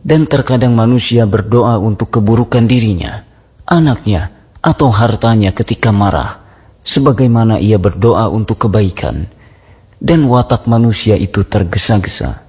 Dan terkadang manusia berdoa untuk keburukan dirinya, anaknya, atau hartanya ketika marah, sebagaimana ia berdoa untuk kebaikan, dan watak manusia itu tergesa-gesa.